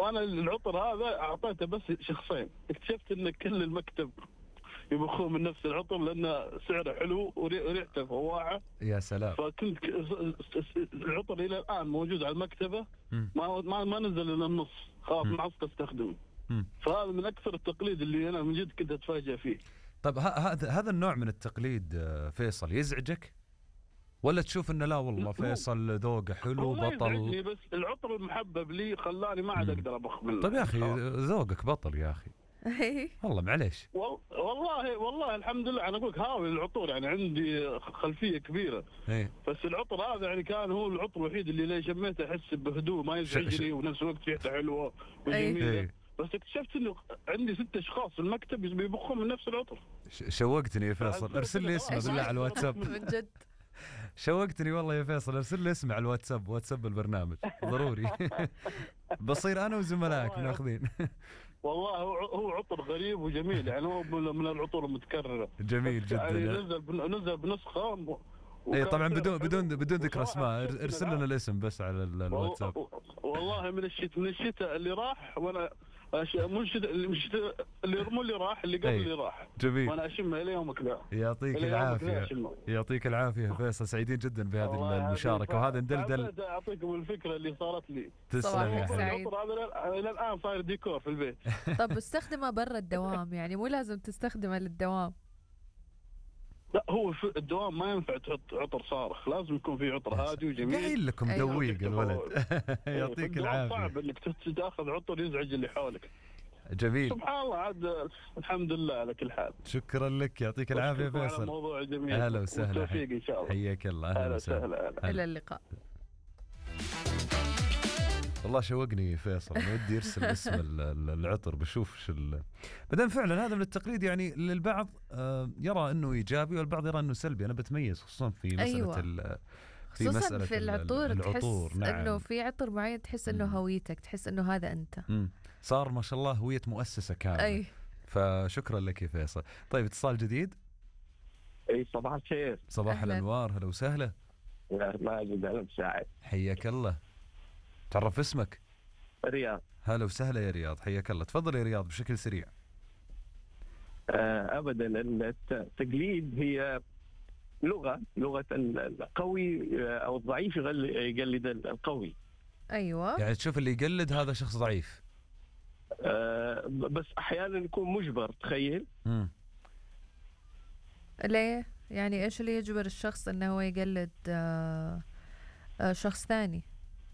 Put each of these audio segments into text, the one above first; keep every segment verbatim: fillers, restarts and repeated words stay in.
وانا العطر هذا اعطيته بس شخصين، اكتشفت ان كل المكتب يبخون من نفس العطر لانه سعره حلو وريحته فواعه. يا سلام. فكنت العطر الى الان موجود على المكتبه، ما ما, ما نزل الا النص، خاف ما عرفت استخدمه. فهذا من اكثر التقليد اللي انا من جد كنت اتفاجئ فيه. طيب هذا هذا النوع من التقليد فيصل يزعجك ولا تشوف انه لا والله فيصل ذوقه حلو بطل؟ بس العطر المحبب لي خلاني ما عاد اقدر ابخ منه. طيب يا اخي ذوقك بطل يا اخي. والله معليش. والله والله الحمد لله انا اقولك هاوي العطور، يعني عندي خلفيه كبيره. ايه. بس العطر هذا يعني كان هو العطر الوحيد اللي لي شميته احس بهدوء ما يزعجني ونفس الوقت ريحته حلوه وجميله. ايه. بس اكتشفت انه عندي ست اشخاص في المكتب بيبخون من نفس العطر. شوقتني يا فيصل، ارسل لي اسمه بالله على الواتساب. من جد شوقتني والله يا فيصل، ارسل لي اسمه على الواتساب، واتساب البرنامج ضروري. بصير انا وزملائك ناخذين. والله هو هو عطر غريب وجميل، يعني هو من العطور المتكرره. جميل جدا. يعني نزل نزل بنسخه. اي طبعا بدون بدون بدون ذكر اسماء، ارسل لنا الاسم بس على الواتساب. والله من الشتاء من الشتاء اللي راح وانا مو الشتاء اللي مو اللي راح اللي قبل اللي راح. جميل. وانا اشمه الى يومك ذا. يعطيك العافيه. يعطيك العافيه فيصل، سعيدين جدا بهذه المشاركه وهذا ندلدل. اعطيكم الفكره اللي صارت لي. تسلم يا حبيبي. الى الان صاير ديكور في البيت. طب استخدمه برا الدوام، يعني مو لازم تستخدمه للدوام. لا هو في الدوام ما ينفع تحط عطر صارخ، لازم يكون في عطر هادي وجميل. قايل لكم دويق الولد. يعطيك العافيه. صعب انك تاخذ عطر يزعج اللي حولك. جميل. سبحان الله عاد الحمد لله على كل حال. شكرا لك، يعطيك العافيه فيصل. موضوع جميل. اهلا وسهلا. بالتوفيق ان شاء الله. حياك الله. اهلا وسهلا. الى اللقاء. والله شوقني فيصل، ودي يرسل اسم العطر بشوف شو بعدين. فعلا هذا من التقليد، يعني للبعض يرى انه ايجابي والبعض يرى انه سلبي. انا بتميز خصوصا في مساله أيوة. في خصوصا مساله في العطور, العطور. تحس نعم. انه في عطر معين تحس انه هويتك، تحس انه هذا انت. مم. صار ما شاء الله هويه مؤسسه كامله. أي. فشكرا لك يا فيصل. طيب اتصال جديد. اي صباح الخير. صباح الانوار، هلا وسهلا. يا ماجد اهلا وسهلا. حياك الله. تعرف اسمك؟ رياض. هلا وسهلا يا رياض، حياك الله. تفضل يا رياض بشكل سريع. آه ابدا التقليد هي لغه لغه القوي او الضعيف يقلد القوي. ايوه. يعني تشوف اللي يقلد هذا شخص ضعيف. آه بس احيانا يكون مجبر. تخيل. امم ليه؟ يعني ايش اللي يجبر الشخص انه هو يقلد آه آه شخص ثاني؟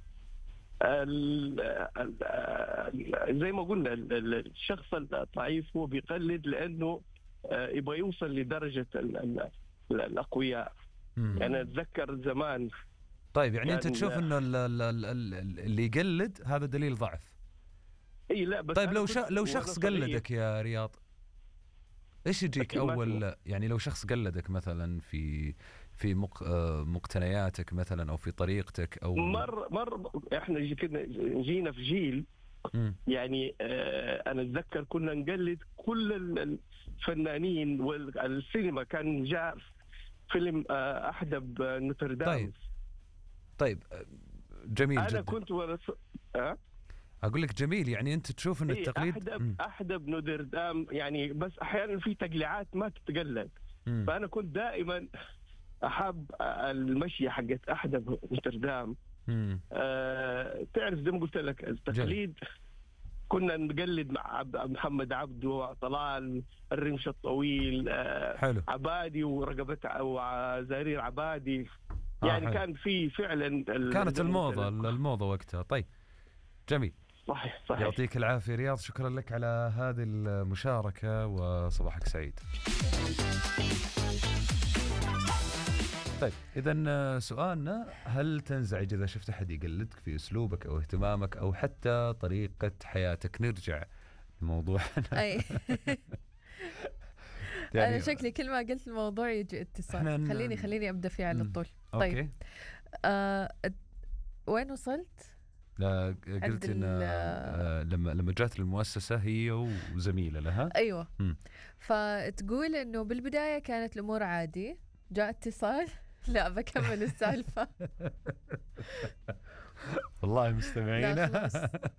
ال ال زي ما قلنا الشخص الضعيف هو بيقلد لانه يبغى يوصل لدرجه الاقوياء. يعني اتذكر زمان. طيب يعني انت تشوف انه اللي يقلد هذا دليل ضعف؟ اي لا بس طيب لو لو شخص قلدك يا رياض ايش يجيك اول؟ يعني لو شخص قلدك مثلا في في مقتنياتك مثلا او في طريقتك او مر مر احنا كنا جينا في جيل م. يعني اه انا اتذكر كنا نقلد كل الفنانين والسينما. كان جاء فيلم اه احدب نوتردام. طيب طيب جميل انا جدا. انا كنت ورس... أه؟ اقول لك جميل، يعني انت تشوف ان التقليد احدب م. احدب نوتردام يعني، بس احيانا في تقليعات ما تتقلد. م. فانا كنت دائما احب المشي حقت احدب نوتردام. آه تعرف زي ما قلت لك التقليد جل. كنا نقلد مع محمد عبده، طلال، الرمش الطويل، آه حلو. عبادي ورقبته وزهير عبادي. يعني آه كان في فعلا كانت الموضه الموضه وقتها. طيب جميل. صحيح صحيح. يعطيك العافيه رياض، شكرا لك على هذه المشاركه وصباحك سعيد. طيب إذا سؤالنا، هل تنزعج إذا شفت أحد يقلدك في أسلوبك أو اهتمامك أو حتى طريقة حياتك؟ نرجع لموضوعنا. أي. يعني أنا شكلي كل ما قلت الموضوع يجي اتصال. خليني خليني أبدأ فيه على طول. طيب أوكي. آه وين وصلت؟ لا قلت إن آه لما لما جات المؤسسة هي وزميلة لها. أيوة. م. فتقول إنه بالبداية كانت الأمور عادي، جاء اتصال. لا بكمل السالفة. والله مستمعين.